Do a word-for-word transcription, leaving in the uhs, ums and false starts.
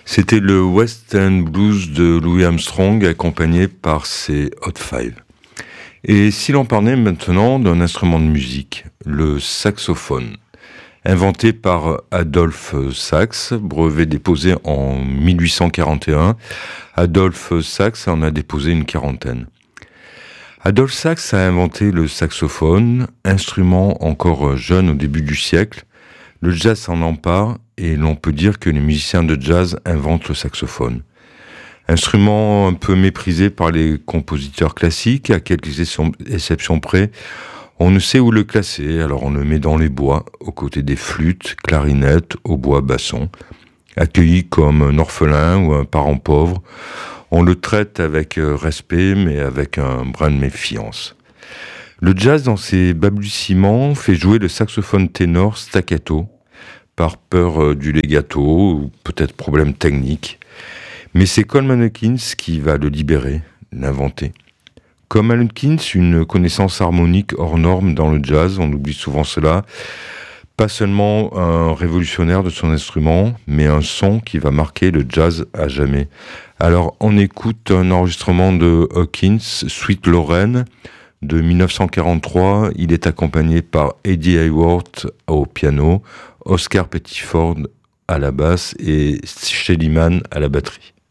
C'était le West End Blues de Louis Armstrong accompagné par ses Hot Five. Et si l'on parlait maintenant d'un instrument de musique, le saxophone. Inventé par Adolphe Sax, brevet déposé en mille huit cent quarante et un, Adolphe Sax en a déposé une quarantaine. Adolphe Sax a inventé le saxophone, instrument encore jeune au début du siècle. Le jazz s'en empare et l'on peut dire que les musiciens de jazz inventent le saxophone. Instrument un peu méprisé par les compositeurs classiques, à quelques exceptions près, on ne sait où le classer, alors on le met dans les bois, aux côtés des flûtes, clarinettes, hautbois, bassons. Accueilli comme un orphelin ou un parent pauvre, on le traite avec respect, mais avec un brin de méfiance. Le jazz, dans ses balbutiements, fait jouer le saxophone ténor staccato, par peur du legato, ou peut-être problème technique. Mais c'est Coleman Hawkins qui va le libérer, l'inventer. Coleman Hawkins, une connaissance harmonique hors norme dans le jazz, on oublie souvent cela. Pas seulement un révolutionnaire de son instrument, mais un son qui va marquer le jazz à jamais. Alors on écoute un enregistrement de Hawkins, Sweet Lorraine, de dix-neuf cent quarante-trois. Il est accompagné par Eddie Hayworth au piano, Oscar Pettiford à la basse et Shelly Manne à la batterie.